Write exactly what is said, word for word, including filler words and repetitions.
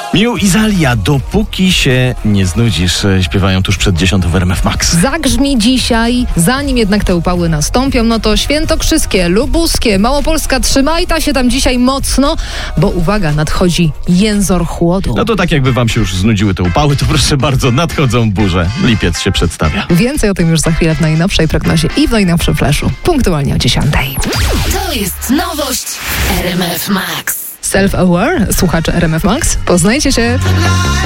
Miu i Zalia, dopóki się nie znudzisz, śpiewają tuż przed dziesiątą w R M F Max. Zagrzmi dzisiaj, zanim jednak te upały nastąpią, no to świętokrzyskie, lubuskie, Małopolska, trzymaj ta się tam dzisiaj mocno, bo uwaga, nadchodzi jęzor chłodu. No to tak jakby wam się już znudziły te upały, to proszę bardzo, nadchodzą burze. Lipiec się przedstawia. Więcej o tym już za chwilę w najnowszej prognozie i w najnowszym flashu. Punktualnie o dziesiątej. To jest nowość R M F Max. Self-aware, słuchacze R M F Max, poznajcie się.